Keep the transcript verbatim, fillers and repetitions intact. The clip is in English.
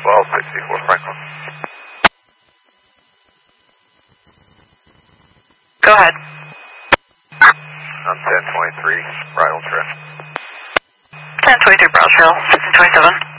twelve sixty-four Franklin. Go ahead. I'm ten twenty-three, Bridal Trail. ten twenty-three Bridal Trail, sixteen twenty-seven.